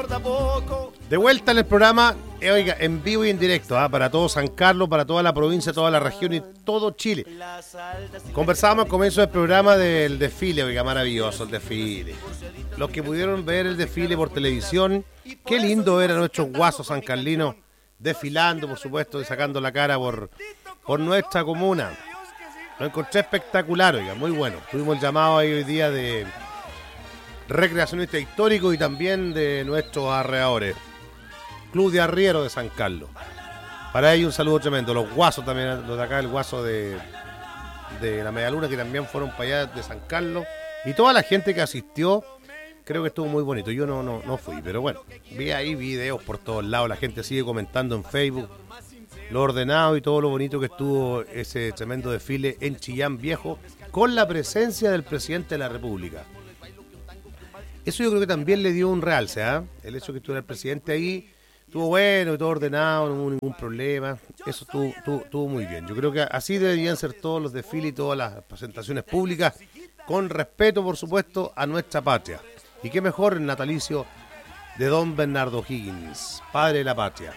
De vuelta en el programa, oiga, en vivo y en directo, para todo San Carlos, para toda la provincia, toda la región y todo Chile. Conversábamos al comienzo del programa del desfile, oiga, maravilloso el desfile. Los que pudieron ver el desfile por televisión, qué lindo ver a nuestros guasos sancarlinos desfilando, por supuesto, y sacando la cara por nuestra comuna. Lo encontré espectacular, oiga, muy bueno. Tuvimos el llamado ahí hoy día de recreacionista histórico y también de nuestros arreadores. Club de Arrieros de San Carlos. Para ellos un saludo tremendo. Los guasos también, los de acá, el guaso de la Medialuna, que también fueron para allá de San Carlos. Y toda la gente que asistió, creo que estuvo muy bonito. Yo no fui, pero bueno, vi ahí videos por todos lados. La gente sigue comentando en Facebook lo ordenado y todo lo bonito que estuvo ese tremendo desfile en Chillán Viejo, con la presencia del presidente de la República. Eso yo creo que también le dio un realce, el hecho de que estuviera el presidente ahí, estuvo bueno y todo ordenado, no hubo ningún problema. Eso estuvo muy bien. Yo creo que así deberían ser todos los desfiles y todas las presentaciones públicas, con respeto, por supuesto, a nuestra patria. Y qué mejor el natalicio de don Bernardo Higgins, padre de la patria.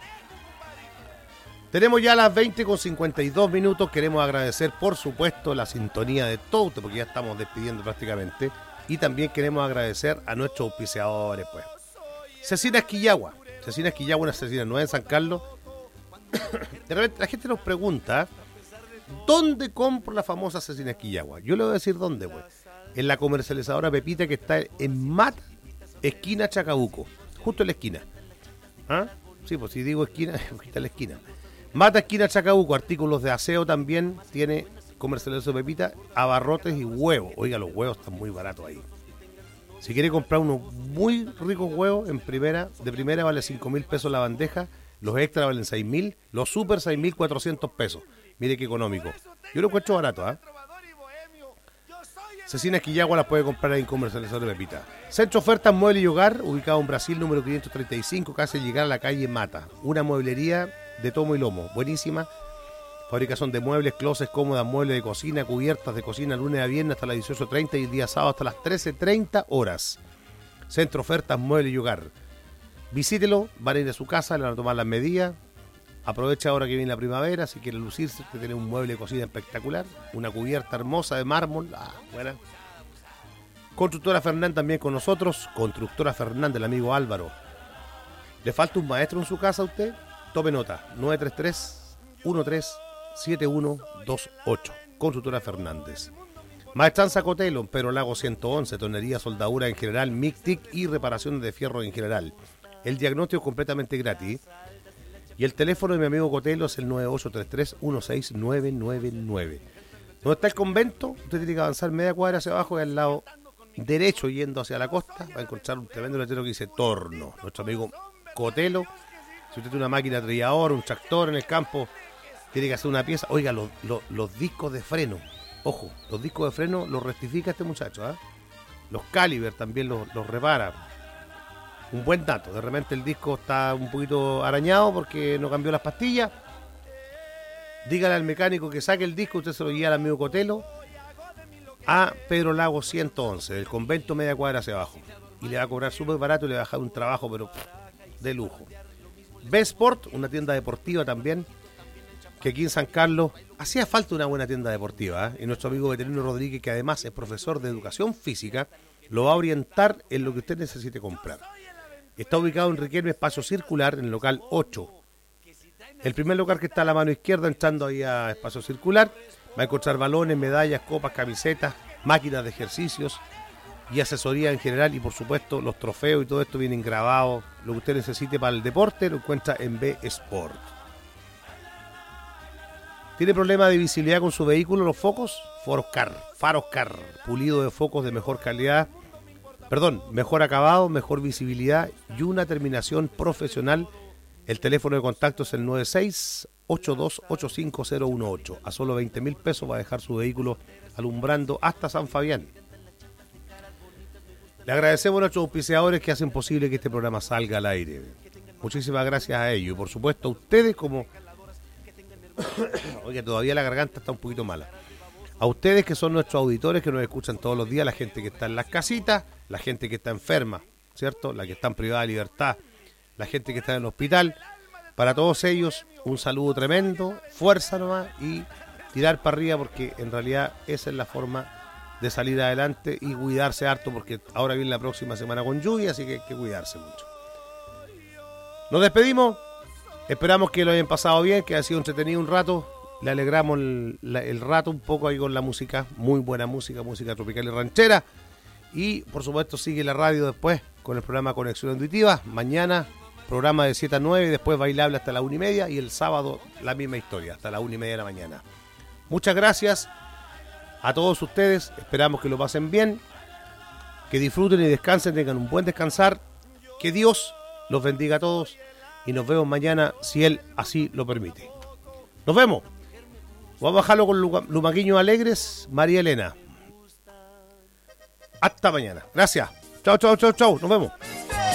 Tenemos ya las 20:52. Queremos agradecer, por supuesto, la sintonía de todos, porque ya estamos despidiendo prácticamente. Y también queremos agradecer a nuestros auspiciadores, pues. Cecina Esquillagua. Cecina Esquillagua, una cecina nueva en San Carlos. De repente la gente nos pregunta, ¿dónde compro la famosa cecina Esquillagua? Yo le voy a decir dónde, pues. En la comercializadora Pepita, que está en Mata, esquina Chacabuco. Justo en la esquina. Sí, pues si digo esquina, está en la esquina. Mata, esquina Chacabuco. Artículos de aseo también tiene comercialización Pepita, abarrotes y huevos. Oiga, los huevos están muy baratos ahí. Si quiere comprar unos muy ricos huevos, de primera vale 5.000 pesos la bandeja, los extras valen 6.000, los super 6.400 pesos. Mire qué económico. Yo lo encuentro barato, Cecina Esquillagua las puede comprar ahí en comercializador de Pepita. Centro Ofertas Mueble y Hogar, ubicado en Brasil, número 535, casi llegar a la calle Mata. Una mueblería de tomo y lomo, buenísima. Fabricación de muebles, closets, cómodas, muebles de cocina, cubiertas de cocina, lunes a viernes hasta las 18:30 y el día sábado hasta las 13:30 horas. Centro Ofertas Mueble y Hogar. Visítelo, van a ir a su casa, le van a tomar las medidas. Aprovecha ahora que viene la primavera, si quiere lucirse, usted tiene un mueble de cocina espectacular, una cubierta hermosa de mármol, buena. Constructora Fernández también con nosotros, Constructora Fernández, el amigo Álvaro. ¿Le falta un maestro en su casa a usted? Tome nota, 933-137128, Constructora Fernández. Maestranza Cotelo, Pero Lago 111, tonería, soldadura en general, MIC-TIC y reparaciones de fierro en general. El diagnóstico es completamente gratis. Y el teléfono de mi amigo Cotelo es el 9833-16999. ¿Dónde está el convento? Usted tiene que avanzar media cuadra hacia abajo y al lado derecho, yendo hacia la costa, va a encontrar un tremendo letrero que dice Torno. Nuestro amigo Cotelo. Si usted tiene una máquina trilladora, un tractor en el campo, tiene que hacer una pieza. Oiga, los discos de freno. Ojo, los discos de freno los rectifica este muchacho. Los caliber también los repara. Un buen dato, de repente el disco está un poquito arañado porque no cambió las pastillas. Dígale al mecánico que saque el disco, usted se lo guía al amigo Cotelo a Pedro Lago 111, del convento media cuadra hacia abajo. Y le va a cobrar súper barato y le va a dejar un trabajo, pero de lujo. B-Sport, una tienda deportiva también, que aquí en San Carlos hacía falta una buena tienda deportiva. Y nuestro amigo Veterino Rodríguez, que además es profesor de educación física, lo va a orientar en lo que usted necesite comprar. Está ubicado en Riquelme, Espacio Circular, en el local 8. El primer local que está a la mano izquierda, entrando ahí a Espacio Circular, va a encontrar balones, medallas, copas, camisetas, máquinas de ejercicios y asesoría en general. Y por supuesto los trofeos y todo esto vienen grabados. Lo que usted necesite para el deporte lo encuentra en B-Sport. ¿Tiene problema de visibilidad con su vehículo, los focos? Faros Car, pulido de focos de mejor calidad. Mejor acabado, mejor visibilidad y una terminación profesional. El teléfono de contacto es el 96-8285-018. A solo 20.000 pesos va a dejar su vehículo alumbrando hasta San Fabián. Le agradecemos a nuestros auspiciadores que hacen posible que este programa salga al aire. Muchísimas gracias a ellos. Y por supuesto a ustedes como... Oiga, todavía la garganta está un poquito mala. A ustedes que son nuestros auditores, que nos escuchan todos los días, la gente que está en las casitas, la gente que está enferma. ¿cierto? La que están privada de libertad, la gente que está en el hospital. Para todos ellos, un saludo tremendo, fuerza nomás y tirar para arriba, porque en realidad esa es la forma de salir adelante y cuidarse harto, porque ahora viene la próxima semana con lluvia, así que hay que cuidarse mucho. Nos despedimos, esperamos que lo hayan pasado bien, que haya sido entretenido un rato. Le alegramos el rato un poco ahí con la música, muy buena música, música tropical y ranchera. Y por supuesto sigue la radio después con el programa Conexión Intuitiva. Mañana programa de 7 a 9 y después bailable hasta la 1:30, y el sábado la misma historia, hasta la 1:30 de la mañana. Muchas gracias a todos ustedes, esperamos que lo pasen bien, que disfruten y descansen, tengan un buen descansar, que Dios los bendiga a todos y nos vemos mañana si Él así lo permite. Nos vemos. Vamos a bajarlo con Lumaquiños Alegres, María Elena. Hasta mañana. Gracias. Chao, chao, chao, chao. Nos vemos.